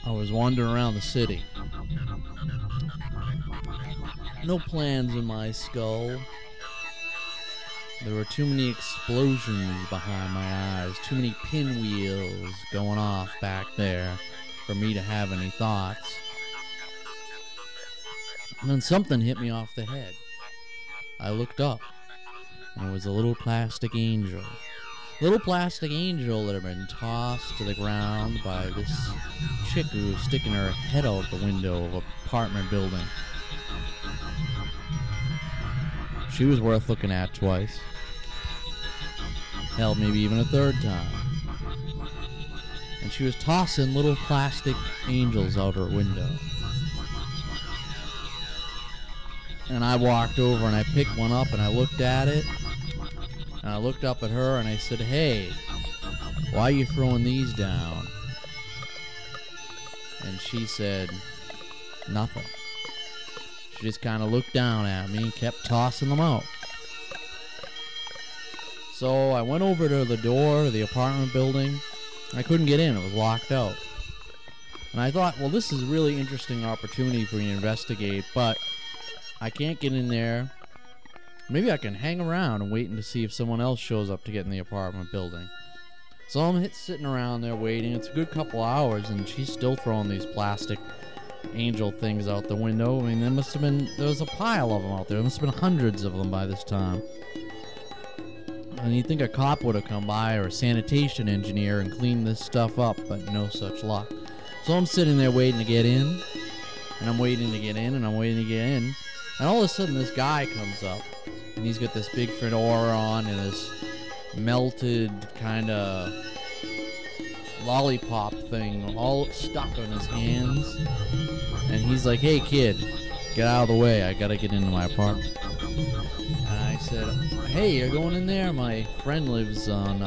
I was wandering around the city. No plans in my skull. There were too many explosions behind my eyes, too many pinwheels going off back there for me to have any thoughts. And then something hit me off the head. I looked up, and it was a little plastic angel. Little plastic angel that had been tossed to the ground by this chick who was sticking her head out the window of an apartment building. She was worth looking at twice. Hell, maybe even a third time. And she was tossing little plastic angels out her window. And I walked over and I picked one up and I looked at it. And I looked up at her and I said, "Hey, why are you throwing these down?" And she said, "Nothing." She just kind of looked down at me and kept tossing them out. So I went over to the door of the apartment building. I couldn't get in. It was locked out. And I thought, well, this is a really interesting opportunity for me to investigate, but I can't get in there. Maybe I can hang around and waiting to see if someone else shows up to get in the apartment building. So I'm sitting around there waiting. It's a good couple hours, and she's still throwing these plastic angel things out the window. I mean, there was a pile of them out there. There must have been hundreds of them by this time. And you'd think a cop would have come by or a sanitation engineer and cleaned this stuff up, but no such luck. So I'm sitting there waiting to get in, and I'm waiting to get in, and I'm waiting to get in. And all of a sudden, this guy comes up, and he's got this big fedora on and this melted kind of lollipop thing all stuck on his hands. And he's like, "Hey, kid, get out of the way. I got to get into my apartment." And I said, "Hey, you're going in there? My friend lives on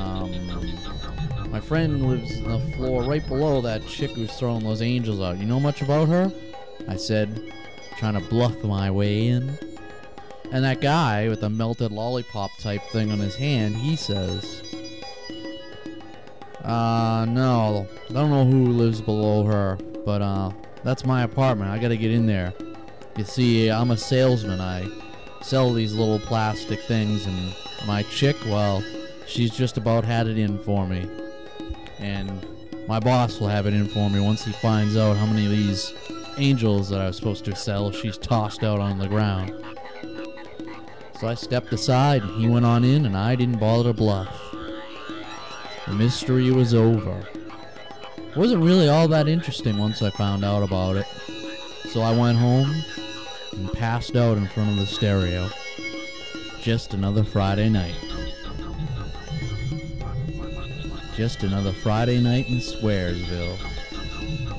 the floor right below that chick who's throwing those angels out. You know much about her?" I said, trying to bluff my way in. And that guy with the melted lollipop type thing on his hand, he says, no, I don't know who lives below her, but that's my apartment. I gotta get in there. You see, I'm a salesman. I sell these little plastic things, and my chick, well, she's just about had it in for me. And my boss will have it in for me once he finds out how many of these angels that I was supposed to sell she's tossed out on the ground. So I stepped aside, and he went on in, and I didn't bother to bluff. The mystery was over. It wasn't really all that interesting once I found out about it. So I went home and passed out in front of the stereo. Just another Friday night. Just another Friday night in Swearsville.